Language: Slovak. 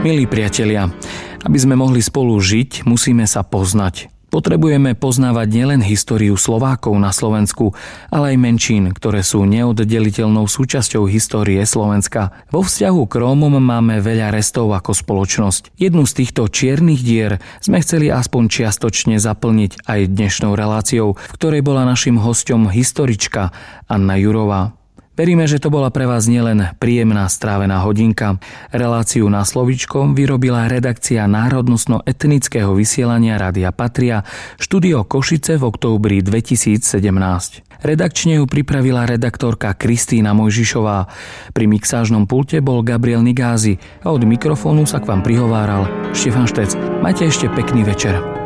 Milí priatelia, aby sme mohli spolu žiť, musíme sa poznať. Potrebujeme poznávať nielen históriu Slovákov na Slovensku, ale aj menšín, ktoré sú neoddeliteľnou súčasťou histórie Slovenska. Vo vzťahu k Rómom máme veľa restov ako spoločnosť. Jednu z týchto čiernych dier sme chceli aspoň čiastočne zaplniť aj dnešnou reláciou, v ktorej bola našim hosťom historička Anna Jurová. Veríme, že to bola pre vás nielen príjemná strávená hodinka. Reláciu Na slovíčko vyrobila redakcia národnostno-etnického vysielania Rádia Patria, štúdio Košice v októbri 2017. Redakčne ju pripravila redaktorka Kristína Mojžišová. Pri mixážnom pulte bol Gabriel Nigázy a od mikrofónu sa k vám prihováral Štefan Štec. Majte ešte pekný večer.